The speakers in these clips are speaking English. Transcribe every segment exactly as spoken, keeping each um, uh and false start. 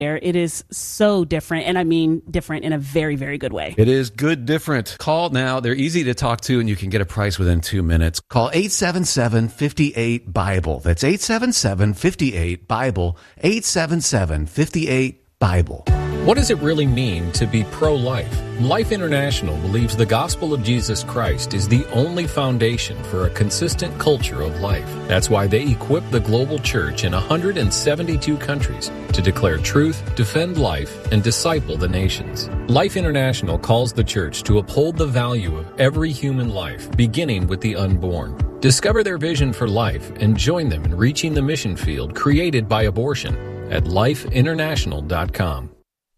It is so different, and I mean different in a very, very good way. It is good different. Call now. They're easy to talk to, and you can get a price within two minutes. Call eight seven seven, five eight, BIBLE. That's eight seven seven, five eight, BIBLE, eight seven seven, five eight, BIBLE. What does it really mean to be pro-life? Life International believes the gospel of Jesus Christ is the only foundation for a consistent culture of life. That's why they equip the global church in one hundred seventy-two countries to declare truth, defend life, and disciple the nations. Life International calls the church to uphold the value of every human life, beginning with the unborn. Discover their vision for life and join them in reaching the mission field created by abortion at life international dot com.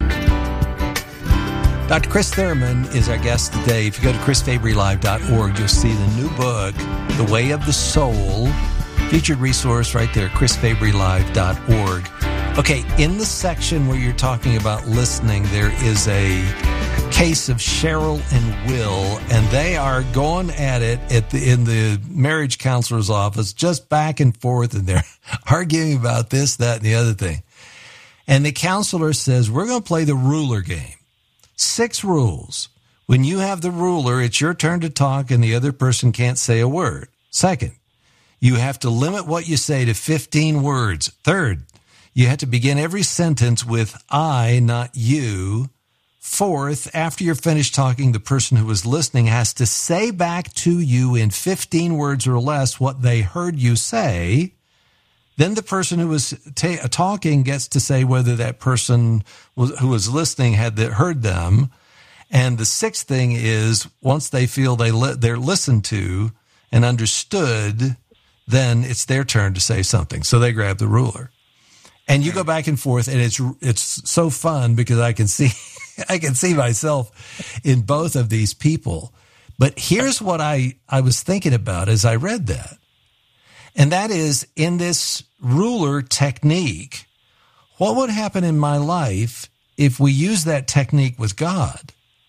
Doctor Chris Thurman is our guest today. If you go to chris fabry live dot org, you'll see the new book, The Way of the Soul, featured resource right there, chris fabry live dot org. Okay, in the section where you're talking about listening, there is a case of Cheryl and Will, and they are going at it at the, in the marriage counselor's office, just back and forth, and they're arguing about this, that, and the other thing. And the counselor says, we're going to play the ruler game. Six rules. When you have the ruler, it's your turn to talk and the other person can't say a word. Second, you have to limit what you say to fifteen words. Third, you have to begin every sentence with I, not you. Fourth, after you're finished talking, the person who is listening has to say back to you in fifteen words or less what they heard you say. Then the person who was ta- talking gets to say whether that person was, who was listening had the, heard them. And the sixth thing is, once they feel they li- they're listened to and understood, then it's their turn to say something. So they grab the ruler. And you go back and forth, and it's it's so fun because I can see I can see myself in both of these people. But here's what I, I was thinking about as I read that. And that is, in this ruler technique, what would happen in my life if we use that technique with God?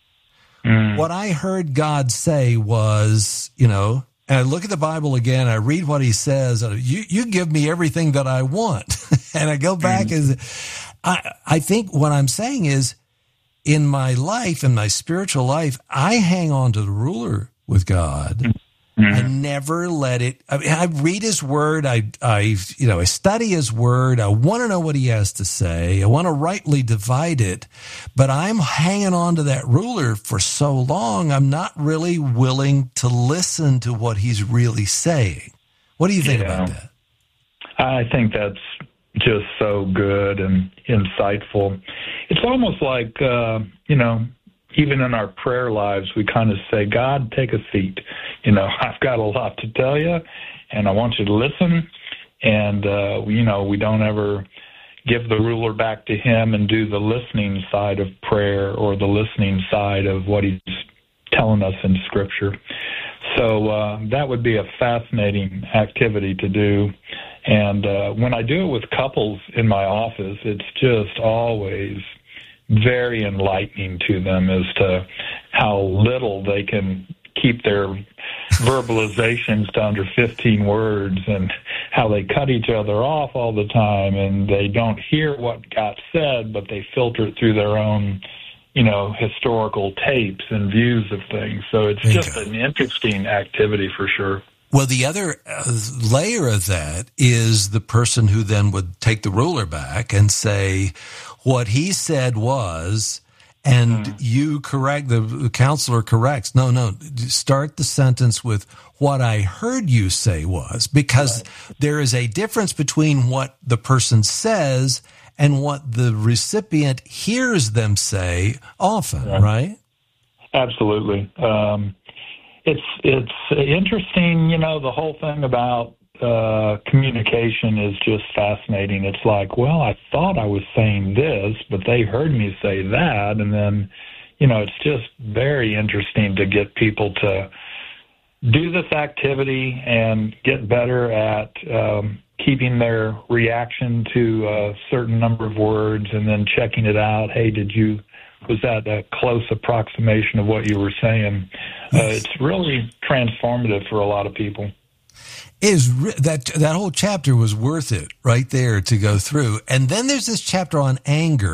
Mm. What I heard God say was, you know, and I look at the Bible again, I read what he says, you, you give me everything that I want. And I go back mm. and I, I think what I'm saying is, in my life, in my spiritual life, I hang on to the ruler with God. Mm. Mm-hmm. I never let it, I mean, I read his word. I, I, you know, I study his word. I want to know what he has to say. I want to rightly divide it, but I'm hanging on to that ruler for so long. I'm not really willing to listen to what he's really saying. What do you think yeah. about that? I think that's just so good and insightful. It's almost like, uh, you know, even in our prayer lives, we kind of say, God, take a seat. You know, I've got a lot to tell you, and I want you to listen. And, uh, you know, we don't ever give the ruler back to him and do the listening side of prayer or the listening side of what he's telling us in Scripture. So uh, that would be a fascinating activity to do. And uh, when I do it with couples in my office, it's just always very enlightening to them as to how little they can keep their verbalizations to under fifteen words, and how they cut each other off all the time, and they don't hear what got said, but they filter it through their own, you know, historical tapes and views of things. So it's just an interesting activity for sure. Well, the other uh, layer of that is the person who then would take the ruler back and say, what he said was, and mm. you correct, the counselor corrects, no, no, start the sentence with what I heard you say was, because right. there is a difference between what the person says and what the recipient hears them say often, yeah. right? Absolutely. Um, it's, it's interesting, you know, the whole thing about Uh, communication is just fascinating. It's like, well, I thought I was saying this, but they heard me say that. And then, you know, it's just very interesting to get people to do this activity and get better at um, keeping their reaction to a certain number of words and then checking it out. Hey, did you, was that a close approximation of what you were saying? Uh, it's really transformative for a lot of people. Is re- that that whole chapter was worth it right there to go through. And then there's this chapter on anger.